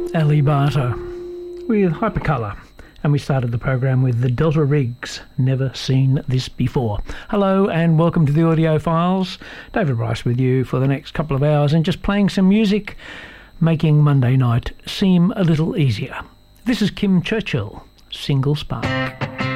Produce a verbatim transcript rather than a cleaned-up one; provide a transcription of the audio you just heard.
Ali Barter with Hypercolour, and we started the program with the Delta Rigs, Never Seen This Before. Hello and welcome to the Audio Files. David Bryce with you for the next couple of hours and just playing some music, making Monday night seem a little easier. This is Kim Churchill, Single Spark.